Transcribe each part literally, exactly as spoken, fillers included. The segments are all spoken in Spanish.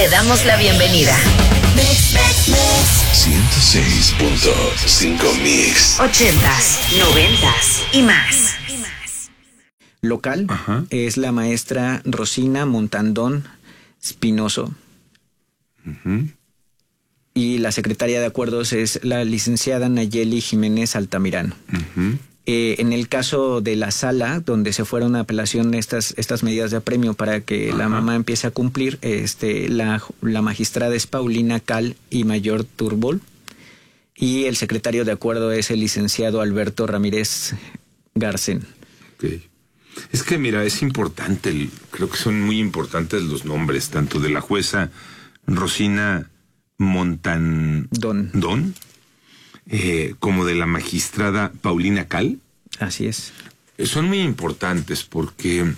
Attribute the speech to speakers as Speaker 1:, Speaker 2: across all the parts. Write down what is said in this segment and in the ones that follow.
Speaker 1: damos la bienvenida.
Speaker 2: ciento seis punto cinco Mix.
Speaker 1: Ochentas, noventas y más.
Speaker 3: Local. Ajá. Es la maestra Rosina Montandón Espinoso. Uh-huh. Y la secretaria de acuerdos es la licenciada Nayeli Jiménez Altamirano. Uh-huh. Eh, en el caso de la sala, donde se fueron a apelación estas, estas medidas de apremio para que Ajá. la mamá empiece a cumplir, este, la, la magistrada es Paulina Cal y Mayor Turbol, y el secretario de acuerdo es el licenciado Alberto Ramírez Garcén.
Speaker 4: Okay. Es que mira, es importante, el, creo que son muy importantes los nombres, tanto de la jueza Rosina Montandón Don, eh, como de la magistrada Paulina Cal.
Speaker 3: Así es.
Speaker 4: Eh, son muy importantes porque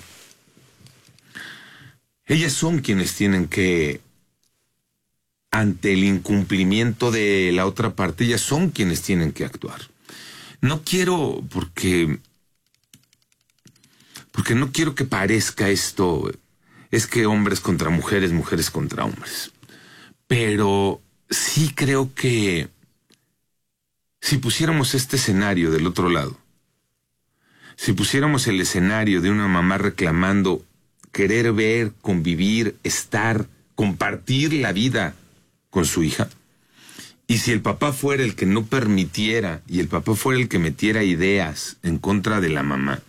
Speaker 4: ellas son quienes tienen que, ante el incumplimiento de la otra parte, ellas son quienes tienen que actuar. No quiero, porque... Porque no quiero que parezca esto, es que hombres contra mujeres, mujeres contra hombres. Pero sí creo que si pusiéramos este escenario del otro lado, si pusiéramos el escenario de una mamá reclamando querer ver, convivir, estar, compartir la vida con su hija, y si el papá fuera el que no permitiera y el papá fuera el que metiera ideas en contra de la mamá,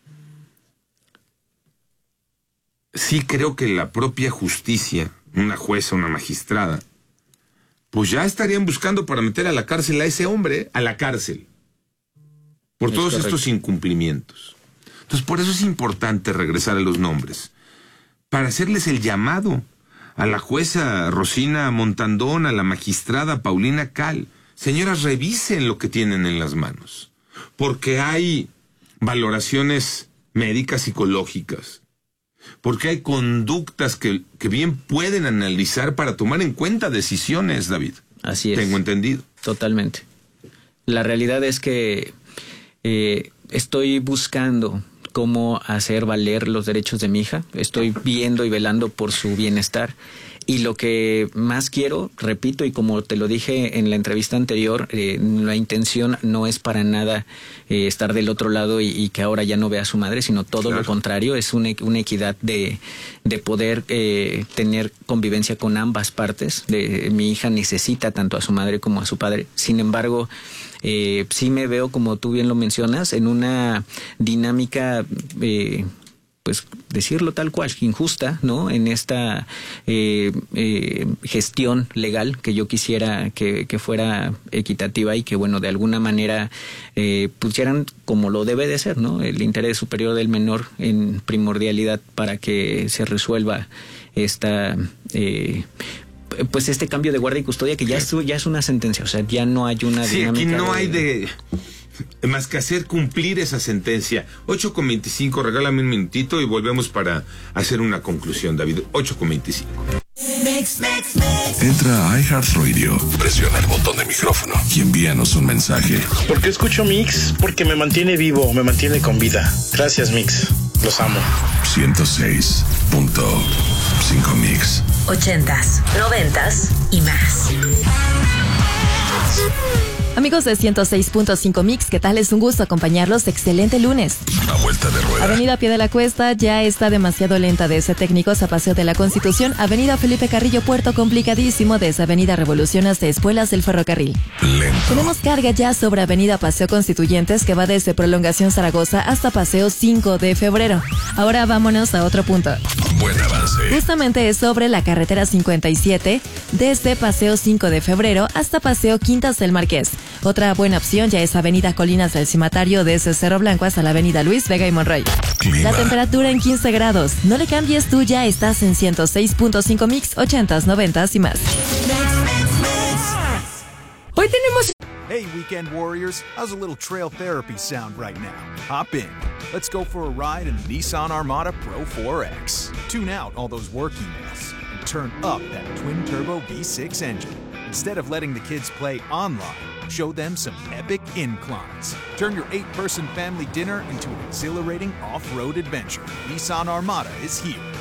Speaker 4: sí creo que la propia justicia, una jueza, una magistrada, pues ya estarían buscando para meter a la cárcel a ese hombre, a la cárcel, por es todos correcto. Estos incumplimientos. Entonces, por eso es importante regresar a los nombres, para hacerles el llamado a la jueza Rosina Montandón, a la magistrada Paulina Cal. Señoras, revisen lo que tienen en las manos, porque hay valoraciones médicas, psicológicas, porque hay conductas que, que bien pueden analizar para tomar en cuenta decisiones, David.
Speaker 3: Así es.
Speaker 4: Tengo entendido.
Speaker 3: Totalmente. La realidad es que eh, estoy buscando cómo hacer valer los derechos de mi hija. Estoy viendo y velando por su bienestar. Y lo que más quiero, repito, y como te lo dije en la entrevista anterior, eh, la intención no es para nada eh, estar del otro lado y, y que ahora ya no vea a su madre, sino todo claro. lo contrario, es una, una equidad de, de poder eh, tener convivencia con ambas partes. De, mi hija necesita tanto a su madre como a su padre. Sin embargo, eh, sí me veo, como tú bien lo mencionas, en una dinámica... Eh, pues decirlo tal cual, injusta, ¿no? En esta eh, eh, gestión legal que yo quisiera que, que fuera equitativa y que, bueno, de alguna manera eh, pusieran como lo debe de ser, ¿no? El interés superior del menor en primordialidad para que se resuelva esta... Eh, pues este cambio de guardia y custodia que ya es, ya es una sentencia, o sea, ya no hay una
Speaker 4: sí,
Speaker 3: dinámica...
Speaker 4: Sí, aquí no
Speaker 3: de...
Speaker 4: hay de... más que hacer cumplir esa sentencia. ocho con veinticinco, regálame un minutito y volvemos para hacer una conclusión, David. ocho con veinticinco.
Speaker 2: Entra a iHeartRadio, presiona el botón de micrófono y envíanos un mensaje.
Speaker 5: ¿Por qué escucho Mix? Porque me mantiene vivo, me mantiene con vida. Gracias, Mix. Los amo.
Speaker 2: ciento seis punto cinco Mix.
Speaker 1: Ochentas, noventas y más.
Speaker 6: Amigos de ciento seis punto cinco Mix, ¿qué tal? Es un gusto acompañarlos. Excelente lunes.
Speaker 2: A vuelta de rueda.
Speaker 6: Avenida Pie de la Cuesta ya está demasiado lenta desde Técnicos a Paseo de la Constitución. Avenida Felipe Carrillo Puerto complicadísimo desde Avenida Revolución hasta Espuelas del Ferrocarril.
Speaker 2: Lento.
Speaker 6: Tenemos carga ya sobre Avenida Paseo Constituyentes que va desde Prolongación Zaragoza hasta Paseo cinco de febrero. Ahora vámonos a otro punto.
Speaker 2: Buen avance.
Speaker 6: Justamente es sobre la carretera cincuenta y siete desde Paseo cinco de febrero hasta Paseo Quintas del Marqués. Otra buena opción ya es Avenida Colinas del Cimatario desde Cerro Blanco hasta la Avenida Luis Vega y Monroy.
Speaker 2: Clima.
Speaker 6: La temperatura en quince grados. No le cambies, tú ya estás en ciento seis punto cinco Mix, ochentas, noventas y más.
Speaker 7: Hoy tenemos...
Speaker 8: Hey, Weekend Warriors, how's a little trail therapy sound right now? Hop in. Let's go for a ride in the Nissan Armada Pro four X. Tune out all those work emails and turn up that twin-turbo V six engine. Instead of letting the kids play online, show them some epic inclines. Turn your eight-person family dinner into an exhilarating off-road adventure. Nissan Armada is here.